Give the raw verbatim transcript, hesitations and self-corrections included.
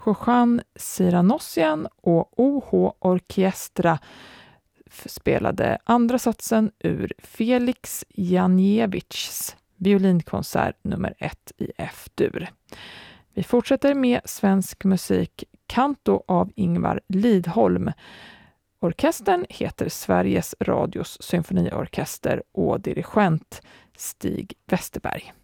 Johan Siranossian och O H Orkestra spelade andra satsen ur Felix Janiewiczs violinkonsert nummer ett i F-dur. Vi fortsätter med svensk musik, Kanto av Ingvar Lidholm. Orkestern heter Sveriges Radios symfoniorkester och dirigent Stig Westerberg.